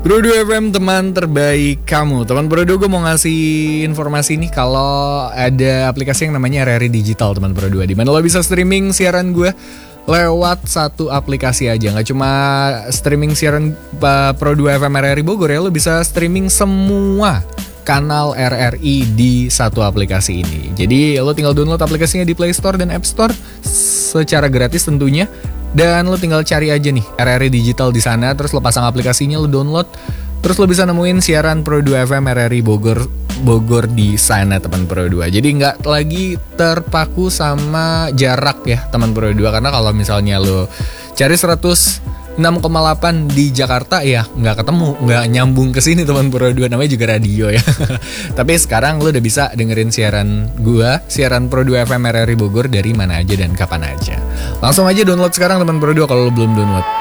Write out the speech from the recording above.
Pro 2 FM, teman terbaik kamu. Teman Pro 2, gue mau ngasih informasi nih kalau ada aplikasi yang namanya RRI Digital, teman Pro 2, di mana lo bisa streaming siaran gue lewat satu aplikasi aja. Nggak cuma streaming siaran Pro 2 FM RRI Bogor ya, lo bisa streaming semua kanal RRI di satu aplikasi ini. Jadi lo tinggal download aplikasinya di Play Store dan App Store secara gratis tentunya. Dan lo tinggal cari aja nih RRI Digital di sana, terus lo pasang aplikasinya, lo download, terus lo bisa nemuin siaran Pro 2 FM RRI Bogor di sana, teman Pro 2. Jadi nggak lagi terpaku sama jarak ya, teman Pro 2, karena kalau misalnya lo cari 106,8 di Jakarta ya nggak ketemu, nggak nyambung ke sini, teman Pro 2, namanya juga radio ya. Tapi sekarang lo udah bisa dengerin siaran Pro 2 FM RRI Bogor dari mana aja dan kapan aja. Langsung aja download sekarang, teman Pro 2, kalau lo belum download.